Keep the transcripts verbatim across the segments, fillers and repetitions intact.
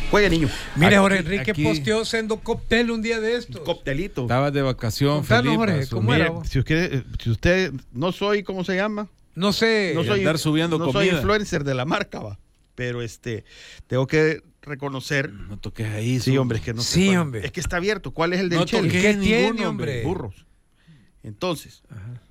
Juegue, niño. Mire, Aquí- Jorge Enrique aquí- posteó siendo cóctel un día de estos. Coctelito. Estabas de vacación, Contanos, Felipe. Jorge, su- ¿cómo Mire, era vos? si usted, si usted no soy, ¿cómo se llama? No sé. No Y soy, andar subiendo no soy comida. influencer de la marca, va. Pero este, tengo que reconocer. No toques ahí. Sí, su- hombre, es que no sé Sí, cuál- hombre. Es que está abierto. ¿Cuál es el del No Chele? toqué ¿Qué ninguno, tiene, hombre. hombre? Burros. Entonces,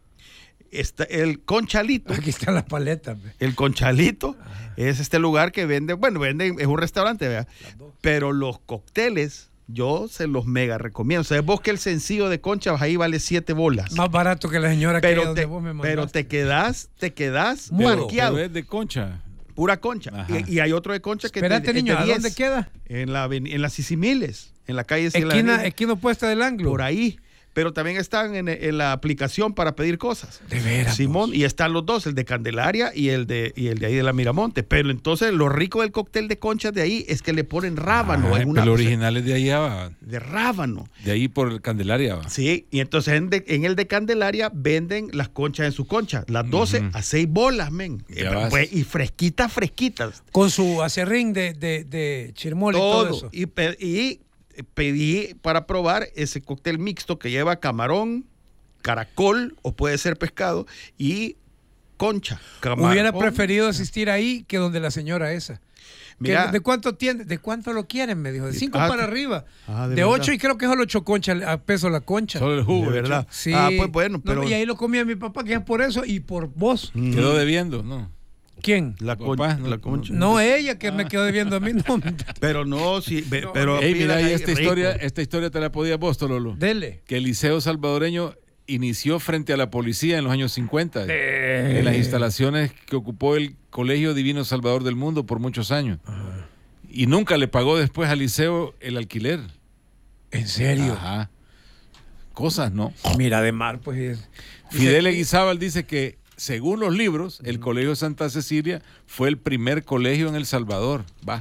está el Conchalito. Aquí están las paletas. ve. El Conchalito es este lugar que vende, bueno, vende, es un restaurante, ¿verdad? Pero los cócteles, yo se los mega recomiendo. O sea, vos que el sencillo de concha ahí vale siete bolas. Más barato que la señora que Pero donde te, vos me pero mandaste. te quedas, te quedas Mudo. marqueado. Pero es de concha. Pura concha. Ajá. Y, y hay otro de concha que Espérate, es de- es niño, de ¿a diez. dónde queda? En la aveni- en las Sisimiles, en la calle Ciela Esquina, Avenida. esquina opuesta del ángulo. Por ahí. Pero también están en, en la aplicación para pedir cosas. De veras. Simón, vos. y están los dos, el de Candelaria y el de, y el de ahí de la Miramonte. Pero entonces lo rico del cóctel de conchas de ahí es que le ponen rábano. Ay, es una pero el cosa original es de allá, va. de rábano. De ahí por el Candelaria, va. Sí, y entonces en, de- en el de Candelaria venden las conchas en su concha, las doce Ujú. a seis bolas, men. Ya Eh, vas. pues, y fresquitas, fresquitas. Con su acerrín de, de, de chirmol y todo Todo. eso. Y, pe- y pedí para probar ese cóctel mixto que lleva camarón, caracol o puede ser pescado y concha. Camarón. Hubiera preferido asistir ahí que donde la señora esa. Que Mira, ¿De cuánto tiene? ¿De cuánto lo quieren? Me dijo. De cinco Ah, para que- arriba. Ah, de de ocho verdad. y creo que solo ocho conchas a peso la concha. Solo el jugo. de verdad. Sí. Ah, pues bueno, No, pero y ahí lo comía mi papá, que es por eso, y por vos. Mm, Quedó debiendo, ¿no? ¿Quién? la, Tu con- papá, no- la concha. No ella, que me quedó debiendo a mí. No. Pero no, sí, ve- No, pero Ey, mira, pidan y ahí esta rico. historia, esta historia te la podía vos, Tololo. Dele. Que el Liceo Salvadoreño inició frente a la policía en los años cincuenta, en las instalaciones que ocupó el Colegio Divino Salvador del Mundo por muchos años. Y nunca le pagó después al liceo el alquiler. ¿En serio? Ajá. Cosas, ¿no? Mira, de mar, pues. es- Fidel dice- Eguizábal dice que, según los libros, el Colegio Santa Cecilia fue el primer colegio en El Salvador. Va.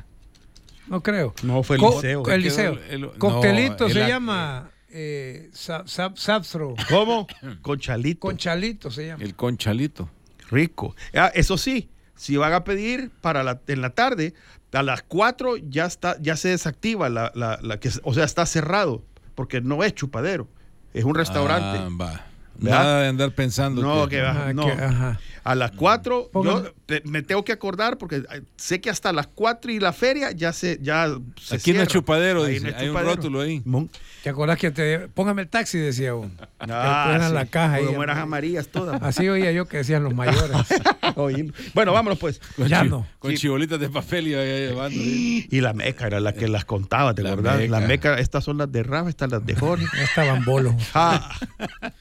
No creo. No, fue el Co- liceo. El Quedó liceo. el- el- Coctelito no, se el- llama. Eh, sa- sa- Sapstro. ¿Cómo? Conchalito. Conchalito se llama. El Conchalito. Rico. Ah, eso sí, si van a pedir para la, en la tarde, a las cuatro ya está, ya se desactiva la, la, la que, o sea, está cerrado, porque no es chupadero, es un restaurante. Ah, va. ¿Verdad? Nada de andar pensando. No, que, que va. Ajá, no. que- ajá. A las cuatro, Póngame- yo te- me tengo que acordar porque eh, sé que hasta las cuatro y la feria ya se, ya se Aquí no es cierra. chupadero, Ahí dice. no es Hay un chupadero. rótulo ahí. Mon- ¿Te acordás que te. Póngame el taxi, decía uno. Ah, que eran sí. la caja ahí. Como eran amarillas todas. Así oía yo que decían los mayores. Oílo. Bueno, vámonos pues. Con Ya chi- no. Con Sí. chibolitas de papel iba ahí llevando. ¿sí? Y la meca era la que las contaba, ¿te La acordás? La Meca. meca, estas son las de Rafa, estas las de Jorge. Ya estaban bolos. Ah.